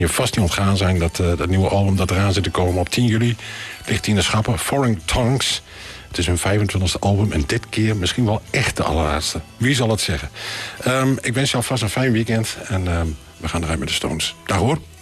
je vast niet ontgaan zijn dat nieuwe album dat eraan zit te komen op 10 juli. Ligt in de schappen, Foreign Tongues. Het is hun 25e album en dit keer misschien wel echt de allerlaatste. Wie zal het zeggen? Ik wens je alvast een fijn weekend en we gaan eruit met de Stones. Dag hoor.